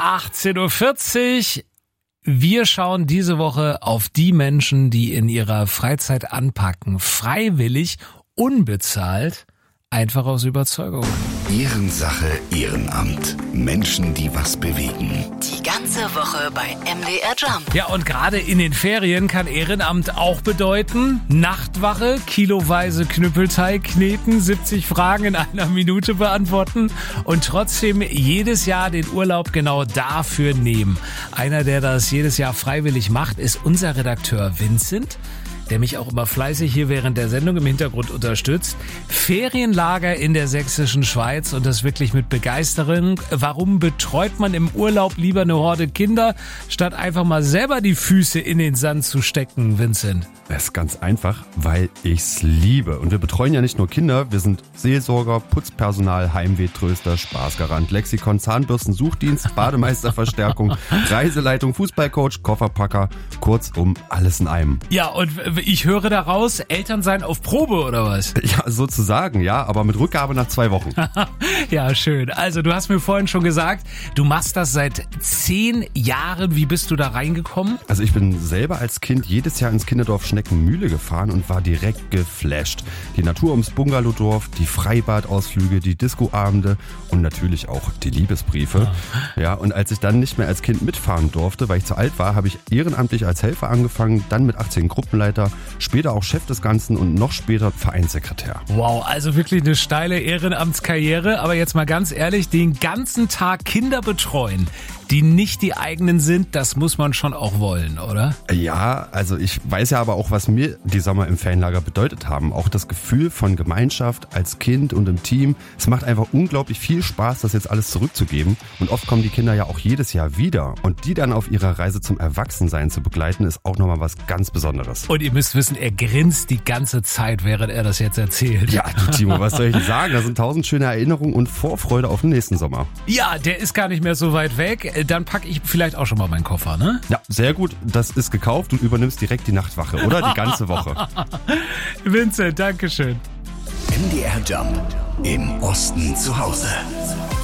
18.40 Uhr. Wir schauen diese Woche auf die Menschen, die in ihrer Freizeit anpacken, freiwillig, unbezahlt, einfach aus Überzeugung. Ehrensache, Ehrenamt. Menschen, die was bewegen. Die ganze Woche bei MDR Jump. Ja, und gerade in den Ferien kann Ehrenamt auch bedeuten, Nachtwache, kiloweise Knüppelteig kneten, 70 Fragen in einer Minute beantworten und trotzdem jedes Jahr den Urlaub genau dafür nehmen. Einer, der das jedes Jahr freiwillig macht, ist unser Redakteur Vincent, der mich auch immer fleißig hier während der Sendung im Hintergrund unterstützt. Ferienlager in der sächsischen Schweiz und das wirklich mit Begeisterung. Warum betreut man im Urlaub lieber eine Horde Kinder, statt einfach mal selber die Füße in den Sand zu stecken, Vincent? Das ist ganz einfach, weil ich's liebe. Und wir betreuen ja nicht nur Kinder, wir sind Seelsorger, Putzpersonal, Heimwehtröster, Spaßgarant, Lexikon, Zahnbürsten, Suchdienst, Bademeisterverstärkung, Reiseleitung, Fußballcoach, Kofferpacker, kurzum alles in einem. Ja, und ich höre daraus, Eltern seien auf Probe, oder was? Ja, sozusagen, ja, aber mit Rückgabe nach 2 Wochen. Ja, schön. Also, du hast mir vorhin schon gesagt, du machst das seit 10 Jahren. Wie bist du da reingekommen? Also ich bin selber als Kind jedes Jahr ins Kinderdorf Schneckenmühle gefahren und war direkt geflasht. Die Natur ums Bungalowdorf, die Freibadausflüge, die Discoabende und natürlich auch die Liebesbriefe. Ja, und als ich dann nicht mehr als Kind mitfahren durfte, weil ich zu alt war, habe ich ehrenamtlich als Helfer angefangen, dann mit 18 Gruppenleiter, später auch Chef des Ganzen und noch später Vereinssekretär. Wow, also wirklich eine steile Ehrenamtskarriere. Aber jetzt mal ganz ehrlich, den ganzen Tag Kinder betreuen, die nicht die eigenen sind, das muss man schon auch wollen, oder? Ja, also ich weiß ja aber auch, was mir die Sommer im Ferienlager bedeutet haben. Auch das Gefühl von Gemeinschaft als Kind und im Team. Es macht einfach unglaublich viel Spaß, das jetzt alles zurückzugeben. Und oft kommen die Kinder ja auch jedes Jahr wieder. Und die dann auf ihrer Reise zum Erwachsensein zu begleiten, ist auch nochmal was ganz Besonderes. Und ihr müsst wissen, er grinst die ganze Zeit, während er das jetzt erzählt. Ja, du Timo, was soll ich denn sagen? Da sind 1000 schöne Erinnerungen und Vorfreude auf den nächsten Sommer. Ja, der ist gar nicht mehr so weit weg. Dann packe ich vielleicht auch schon mal meinen Koffer, ne? Ja, sehr gut. Das ist gekauft. Du übernimmst direkt die Nachtwache, oder? Die ganze Woche. Vincent, Dankeschön. MDR Jump. Im Osten zu Hause.